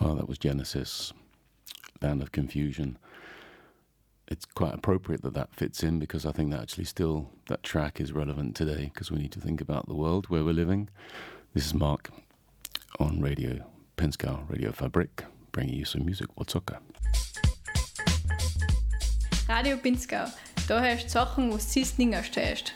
Well, that was Genesis, Land of Confusion. It's quite appropriate that that fits in because I think that actually still, that track is relevant today because we need to think about the world where we're living. This is Mark on Radio Pinzgau, Radio Fabrik, bringing you some music. What's okay? Radio Pinzgau, da hörst du Sachen, die du sonst nicht hörst.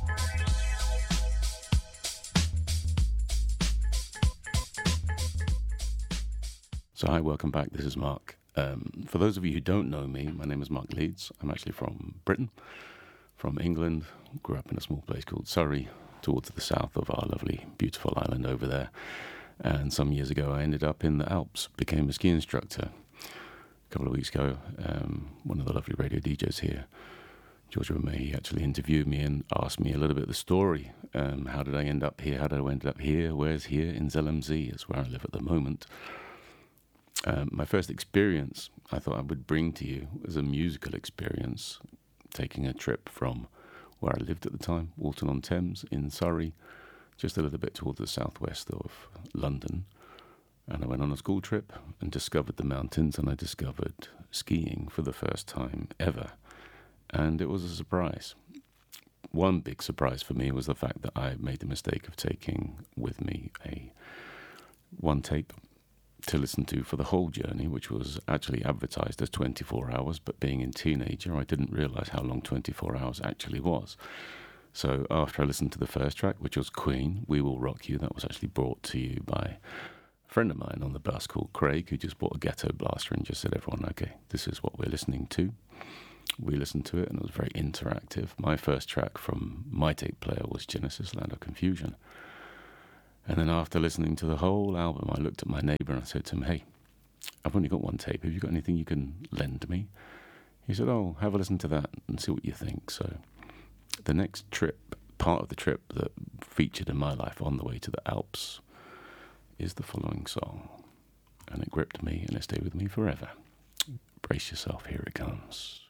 So hi, welcome back. This is Mark. For those of you who don't know me, my name is Mark Leeds. I'm actually from Britain, from England. Grew up in a small place called Surrey, towards the south of our lovely, beautiful island over there. And some years ago, I ended up in the Alps, became a ski instructor. A couple of weeks ago, one of the lovely radio DJs here, George May, actually interviewed me and asked me a little bit of the story. How did I end up here? How did I end up here? Where's here? In Zell am See is where I live at the moment. My first experience I thought I would bring to you was a musical experience, taking a trip from where I lived at the time, Walton-on-Thames in Surrey, just a little bit towards the southwest of London. And I went on a school trip and discovered the mountains, and I discovered skiing for the first time ever. And it was a surprise. One big surprise for me was the fact that I made the mistake of taking with me one tape to listen to for the whole journey, which was actually advertised as 24 hours, but being a teenager, I didn't realize how long 24 hours actually was. So after I listened to the first track, which was Queen, We Will Rock You, that was actually brought to you by a friend of mine on the bus called Craig, who just bought a ghetto blaster and just said, everyone, okay, this is what we're listening to. We listened to it, and it was very interactive. My first track from my tape player was Genesis, Land of Confusion. And then after listening to the whole album, I looked at my neighbour and I said to him, hey, I've only got one tape. Have you got anything you can lend me? He said, oh, have a listen to that and see what you think. So the next trip, part of the trip that featured in my life on the way to the Alps is the following song. And it gripped me and it stayed with me forever. Brace yourself, here it comes.